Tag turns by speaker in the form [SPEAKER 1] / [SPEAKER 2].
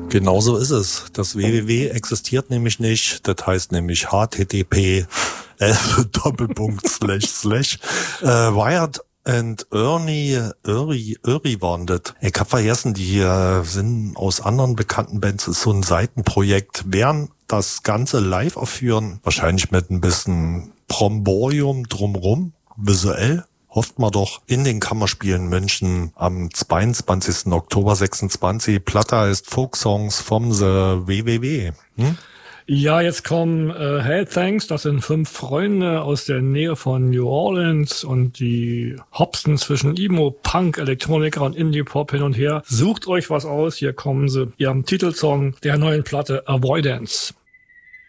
[SPEAKER 1] Genauso ist es. Das www existiert nämlich nicht. Das heißt nämlich http // Wired Ernie waren das. Ich hab vergessen, die sind aus anderen bekannten Bands, ist so ein Seitenprojekt, werden das Ganze live aufführen, wahrscheinlich mit ein bisschen Bromborium drumrum, visuell. Hofft man doch in den Kammerspielen München am 22. Oktober 26. Platte heißt Folksongs vom The WWW.
[SPEAKER 2] Ja, jetzt kommen Hey Thanks, das sind 5 Freunde aus der Nähe von New Orleans und die hopsen zwischen Emo, Punk, Elektroniker und Indie-Pop hin und her. Sucht euch was aus, hier kommen sie, ihrem Titelsong der neuen Platte Avoidance.